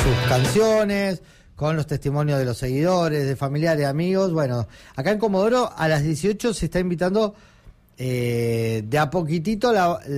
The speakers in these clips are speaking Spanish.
sus canciones, con los testimonios de los seguidores, de familiares, amigos. Bueno, acá en Comodoro a las 18 se está invitando de a poquitito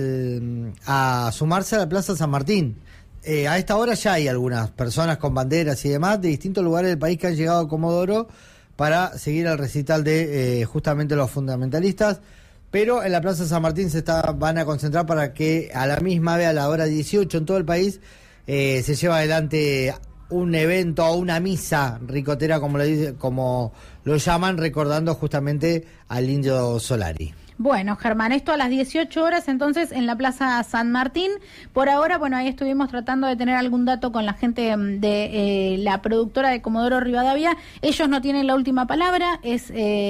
a sumarse a la Plaza San Martín. A esta hora ya hay algunas personas con banderas y demás de distintos lugares del país que han llegado a Comodoro para seguir el recital de justamente los fundamentalistas, pero en la Plaza San Martín van a concentrar para que a la misma vez, a la hora 18 en todo el país, se lleva adelante un evento o una misa ricotera, como lo llaman, recordando justamente al Indio Solari. Bueno, Germán, esto a las 18 horas entonces en la Plaza San Martín. Por ahora, bueno, ahí estuvimos tratando de tener algún dato con la gente de la productora de Comodoro Rivadavia. Ellos no tienen la última palabra, es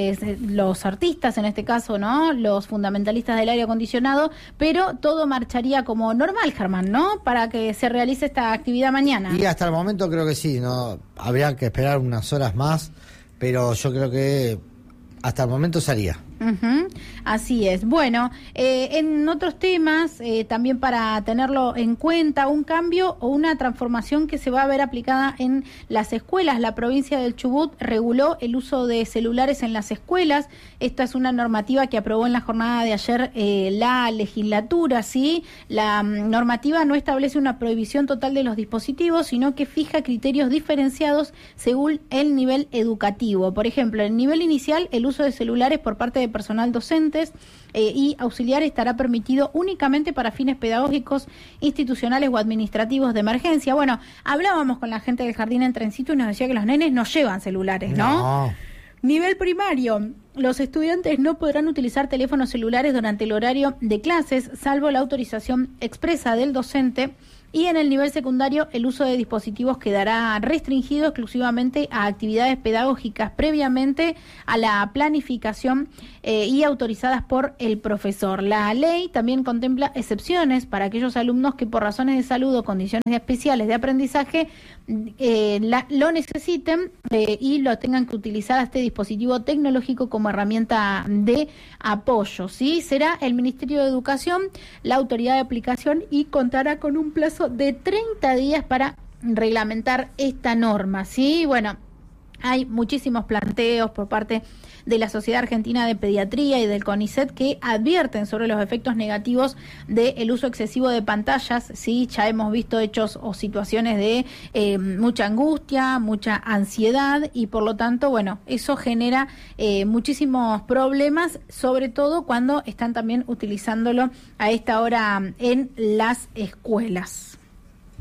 los artistas en este caso, ¿no? Los fundamentalistas del aire acondicionado, pero todo marcharía como normal, Germán, ¿no? Para que se realice esta actividad mañana. Y hasta el momento creo que sí, ¿no? Habría que esperar unas horas más, pero yo creo que hasta el momento salía. Así es. Bueno, en otros temas, también para tenerlo en cuenta, un cambio o una transformación que se va a ver aplicada en las escuelas. La provincia del Chubut reguló el uso de celulares en las escuelas. Esta es una normativa que aprobó en la jornada de ayer la legislatura, ¿sí? La normativa no establece una prohibición total de los dispositivos, sino que fija criterios diferenciados según el nivel educativo. Por ejemplo, en el nivel inicial, el uso de celulares por parte de personal docentes y auxiliar estará permitido únicamente para fines pedagógicos, institucionales o administrativos de emergencia. Bueno, hablábamos con la gente del Jardín en Trencito y nos decía que los nenes no llevan celulares, ¿no? Nivel primario, los estudiantes no podrán utilizar teléfonos celulares durante el horario de clases, salvo la autorización expresa del docente. Y en el nivel secundario, el uso de dispositivos quedará restringido exclusivamente a actividades pedagógicas previamente a la planificación y autorizadas por el profesor. La ley también contempla excepciones para aquellos alumnos que por razones de salud o condiciones especiales de aprendizaje lo necesiten y lo tengan que utilizar a este dispositivo tecnológico como herramienta de apoyo, ¿sí? Será el Ministerio de Educación la autoridad de aplicación y contará con un plazo de 30 días para reglamentar esta norma, ¿sí? Bueno, hay muchísimos planteos por parte de la Sociedad Argentina de Pediatría y del CONICET que advierten sobre los efectos negativos del uso excesivo de pantallas, ¿sí? Ya hemos visto hechos o situaciones de mucha angustia, mucha ansiedad y por lo tanto, bueno, eso genera muchísimos problemas, sobre todo cuando están también utilizándolo a esta hora en las escuelas.